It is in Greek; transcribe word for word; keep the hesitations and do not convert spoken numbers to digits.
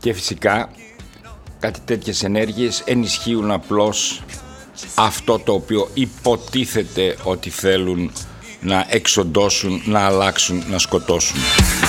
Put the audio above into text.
Και φυσικά κάτι τέτοιες ενέργειες ενισχύουν απλώς αυτό το οποίο υποτίθεται ότι θέλουν να εξοντώσουν, να αλλάξουν, να σκοτώσουν.